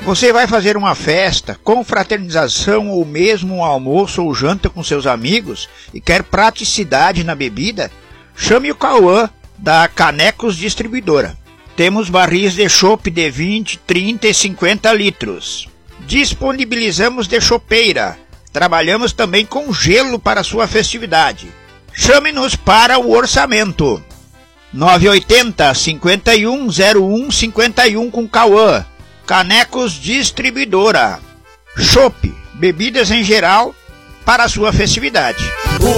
Você vai fazer uma festa, confraternização ou mesmo um almoço ou janta com seus amigos e quer praticidade na bebida? Chame o Cauã da Canecos Distribuidora. Temos barris de chopp de 20, 30 e 50 litros. Disponibilizamos de chopeira. Trabalhamos também com gelo para sua festividade. Chame-nos para o orçamento. 980 51 01 51 com Cauã. Canecos Distribuidora. Chopp, bebidas em geral para a sua festividade.